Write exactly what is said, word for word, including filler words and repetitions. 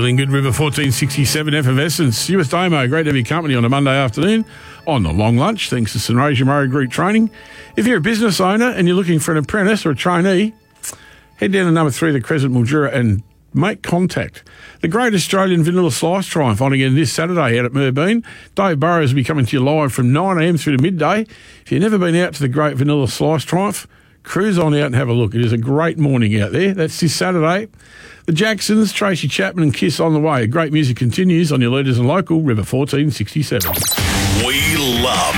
feeling good, River fourteen sixty-seven Effervescence. U S Damo, great to have your company on a Monday afternoon on the long lunch, thanks to St Razor Murray Group Training. If you're a business owner and you're looking for an apprentice or a trainee, head down to number three, the Crescent Mildura, and make contact. The Great Australian Vanilla Slice Triumph on again this Saturday out at Merbean. Dave Burrows will be coming to you live from nine a m through to midday. If you've never been out to the Great Vanilla Slice Triumph, cruise on out and have a look. It is a great morning out there. That's this Saturday. The Jacksons, Tracy Chapman and Kiss on the way. Great music continues on your leaders and local, River fourteen sixty-seven. We love